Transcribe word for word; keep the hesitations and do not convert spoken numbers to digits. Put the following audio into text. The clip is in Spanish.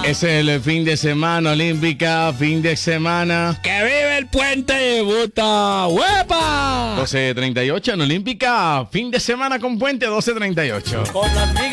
Es el fin de semana olímpica, fin de semana. ¡Que vive el puente de Buta! ¡Huepa! doce treinta y ocho en olímpica, fin de semana con puente doce treinta y ocho. Con las migas